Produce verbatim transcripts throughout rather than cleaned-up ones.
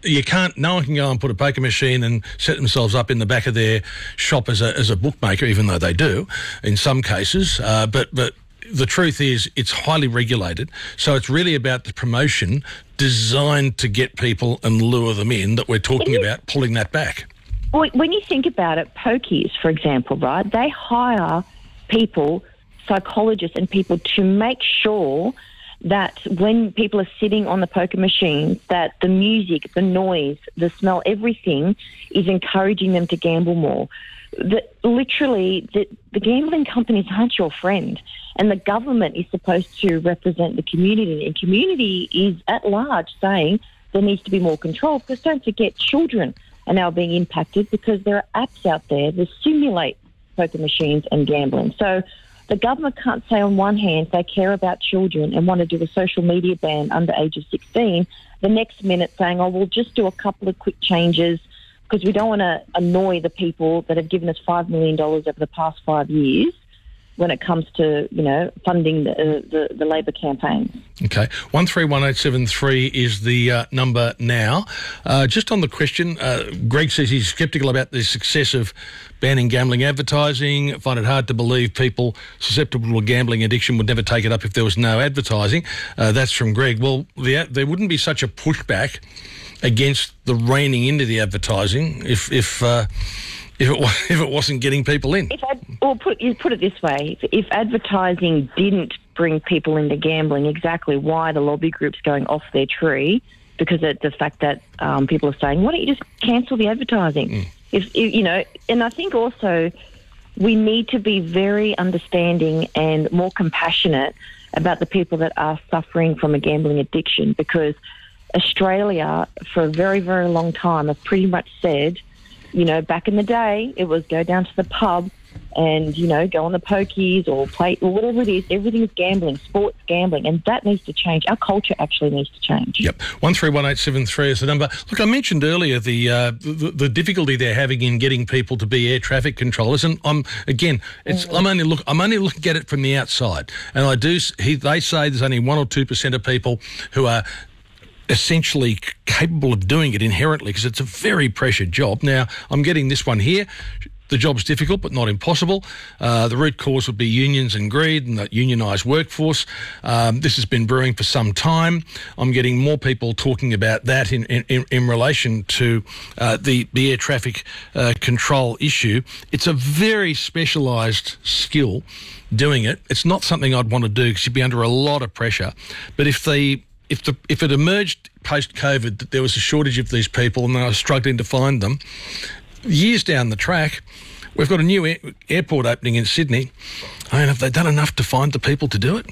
you can't. No one can go and put a poker machine and set themselves up in the back of their shop as a as a bookmaker, even though they do in some cases. Uh, but but. The truth is it's highly regulated, so it's really about the promotion designed to get people and lure them in that we're talking about pulling that back. Well, when you think about it, pokies, for example, right, they hire people, psychologists and people to make sure that when people are sitting on the poker machine, that the music, the noise, the smell, everything is encouraging them to gamble more. That literally, the, the gambling companies aren't your friend, and the government is supposed to represent the community, and community is at large saying there needs to be more control, because don't forget, children are now being impacted because there are apps out there that simulate poker machines and gambling. So the government can't say on one hand they care about children and want to do a social media ban under age of sixteen, the next minute saying, oh, we'll just do a couple of quick changes because we don't want to annoy the people that have given us five million dollars over the past five years when it comes to, you know, funding the, uh, the, the Labor campaign. Okay. one three one eight seven three is the uh, number now. Uh, just on the question, uh, Greg says he's sceptical about the success of banning gambling advertising. Find it hard to believe people susceptible to gambling addiction would never take it up if there was no advertising. Uh, that's from Greg. Well, the, there wouldn't be such a pushback against the reining into the advertising if if uh, if it if it wasn't getting people in. If I, or put you put it this way: if, if advertising didn't bring people into gambling, exactly why the lobby group's going off their tree? Because of the fact that um, people are saying, "Why don't you just cancel the advertising?" Mm. If, if you know, and I think also we need to be very understanding and more compassionate about the people that are suffering from a gambling addiction, because Australia, for a very, very long time, have pretty much said, you know, back in the day, it was go down to the pub and, you know, go on the pokies or play or whatever it is. Everything is gambling, sports gambling, and that needs to change. Our culture actually needs to change. Yep. one three one eight seven three is the number. Look, I mentioned earlier the, uh, the the difficulty they're having in getting people to be air traffic controllers, and I'm again, it's mm-hmm. I'm only look I'm only looking at it from the outside, and I do. He, they say there's only one or two percent of people who are essentially capable of doing it inherently, because it's a very pressured job. Now, I'm getting this one here. The job's difficult but not impossible. Uh, the root cause would be unions and greed and that unionised workforce. Um, this has been brewing for some time. I'm getting more people talking about that in, in, in relation to uh, the, the air traffic uh, control issue. It's a very specialised skill doing it. It's not something I'd want to do because you'd be under a lot of pressure. But if they... If the if it emerged post-COVID that there was a shortage of these people and I was struggling to find them, years down the track, we've got a new air, airport opening in Sydney. I mean, have they done enough to find the people to do it?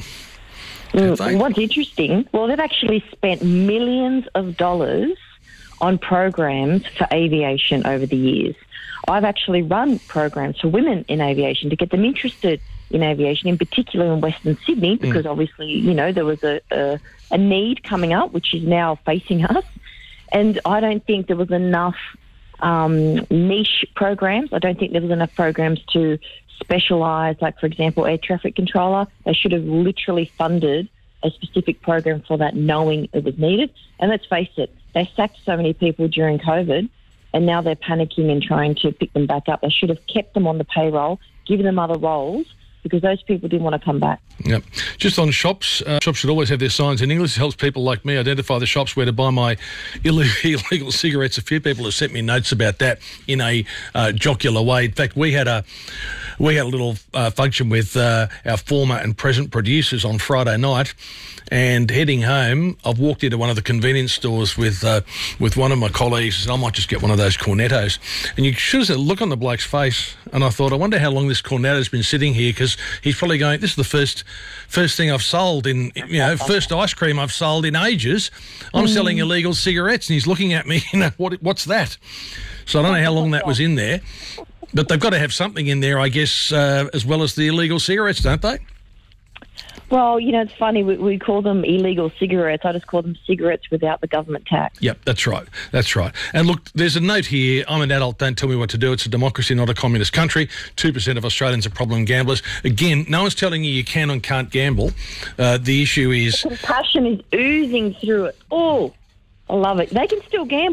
Mm, what's interesting, well, they've actually spent millions of dollars on programs for aviation over the years. I've actually run programs for women in aviation to get them interested in aviation, in particular in Western Sydney, because mm. obviously, you know, there was a, a, a need coming up, which is now facing us. And I don't think there was enough um, niche programs. I don't think there was enough programs to specialise, like, for example, air traffic controller. They should have literally funded a specific program for that, knowing it was needed. And let's face it, they sacked so many people during COVID, and now they're panicking and trying to pick them back up. They should have kept them on the payroll, given them other roles, because those people didn't want to come back. Yep. Just on shops, uh, shops should always have their signs in English. It helps people like me identify the shops where to buy my illegal, illegal cigarettes. A few people have sent me notes about that in a uh, jocular way. In fact, we had a we had a little uh, function with uh, our former and present producers on Friday night, and heading home, I've walked into one of the convenience stores with uh, with one of my colleagues, and I might just get one of those cornettos. And you should have said, look on the bloke's face, and I thought, I wonder how long this cornetto's been sitting here, because he's probably going, this is the first first thing I've sold in, you know, first ice cream I've sold in ages. I'm mm. selling illegal cigarettes, and he's looking at me, you know, what what's that? So I don't know how long that was in there, but they've got to have something in there, I guess, uh, as well as the illegal cigarettes, don't they? Well, you know, it's funny, we, we call them illegal cigarettes. I just call them cigarettes without the government tax. Yep, that's right. That's right. And look, there's a note here, I'm an adult, don't tell me what to do. It's a democracy, not a communist country. two percent of Australians are problem gamblers. Again, no one's telling you you can and can't gamble. Uh, the issue is... The compassion is oozing through it. Oh, I love it. They can still gamble.